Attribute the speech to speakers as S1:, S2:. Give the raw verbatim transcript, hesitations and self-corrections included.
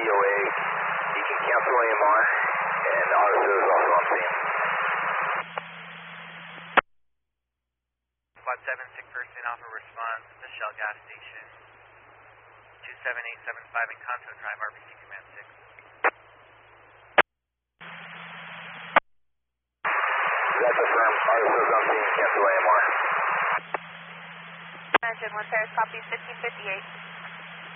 S1: O A. You can cancel A M R, and R S O is also on scene.
S2: Squad seven, sick person, Alpha response to Shell gas station. two seven eight seven five in Conto Drive, R B C Command six.
S1: That's affirmed. R S O is on scene. Cancel A M R.
S3: Engine one Paris, copy fifteen fifty-eight.